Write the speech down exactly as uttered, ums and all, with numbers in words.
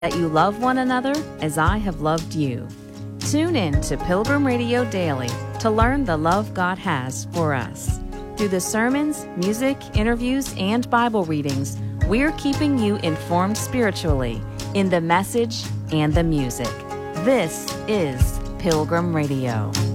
that you love one another as I have loved you. Tune in to Pilgrim Radio Daily to learn the love God has for us. Through the sermons, music, interviews, and Bible readings, we're keeping you informed spiritually in the message and the music. This is Pilgrim Radio.